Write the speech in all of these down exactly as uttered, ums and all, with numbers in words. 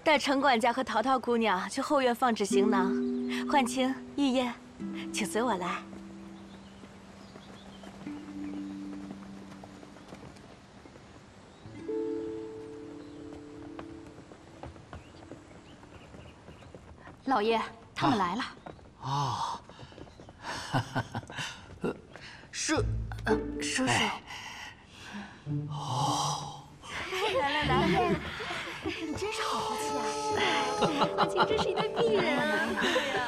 带陈管家和淘淘姑娘去后院放置行囊。焕清、玉燕，请随我来。 老爷，他们来了。 哦， 叔，呃，叔叔。 哦。 来来来，你真是好福气啊！是啊，焕清真是一对璧人啊！对呀。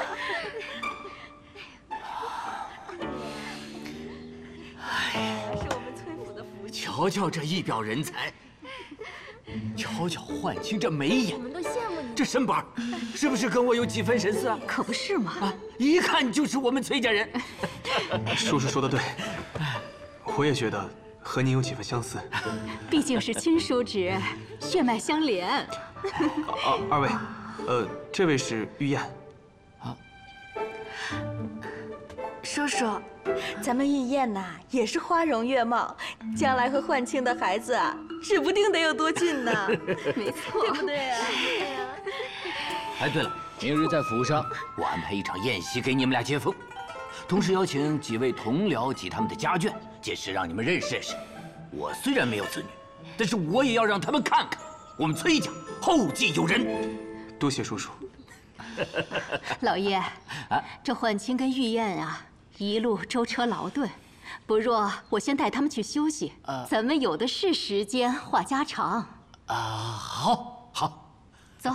哎呀，是我们崔府的福气。 瞧瞧这一表人才，瞧瞧焕清这眉眼， 我们都羡慕你。 这身板，是不是跟我有几分神似啊？ 可不是嘛！ 啊，一看就是我们崔家人。 叔叔说的对，我也觉得和您有几分相似。 毕竟是亲叔侄，血脉相连。 啊，二位，呃，这位是玉燕。 啊， 叔叔，咱们玉燕呐也是花容月貌，将来和焕清的孩子啊，指不定得有多俊呢。 没错， 对不对啊？对呀。 哎，对了，明日在府上，我安排一场宴席给你们俩接风，同时邀请几位同僚及他们的家眷，届时让你们认识认识。我虽然没有子女，但是我也要让他们看看我们崔家后继有人。 多谢叔叔。 老爷，这焕清跟玉燕啊，一路舟车劳顿，不若我先带他们去休息，咱们有的是时间话家常。 啊，好，好， 走。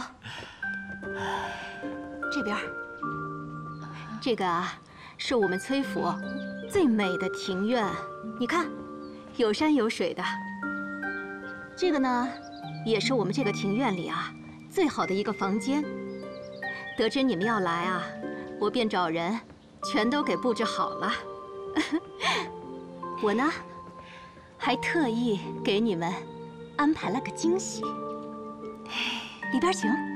这边，这个啊，是我们崔府最美的庭院，你看，有山有水的。这个呢，也是我们这个庭院里啊最好的一个房间。得知你们要来啊，我便找人全都给布置好了。我呢，还特意给你们安排了个惊喜，里边请。